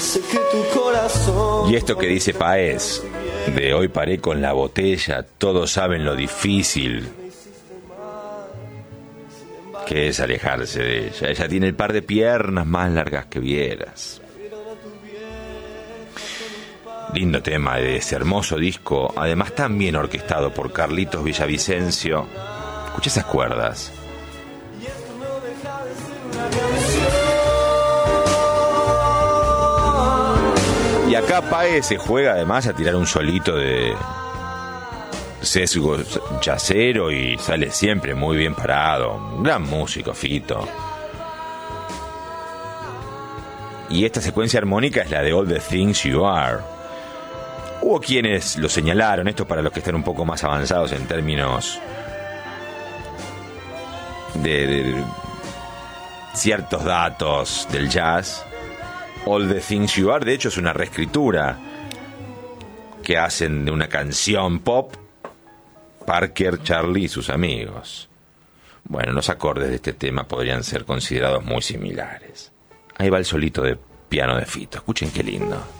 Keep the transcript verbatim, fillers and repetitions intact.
Sé que tu corazón. Y esto que dice Páez, de hoy paré con la botella, todos saben lo difícil que es alejarse de ella. Ella tiene el par de piernas más largas que vieras. Lindo tema de ese hermoso disco, además tan bien orquestado por Carlitos Villavicencio. Escucha esas cuerdas. Y acá Páez se juega además a tirar un solito de sesgo jazzero y sale siempre muy bien parado. Un gran músico, Fito. Y esta secuencia armónica es la de All the Things You Are. Hubo quienes lo señalaron, esto para los que están un poco más avanzados en términos de, de ciertos datos del jazz. All the Things You Are, de hecho, es una reescritura que hacen de una canción pop Parker, Charlie y sus amigos. Bueno, los acordes de este tema podrían ser considerados muy similares. Ahí va el solito de piano de Fito. Escuchen qué lindo.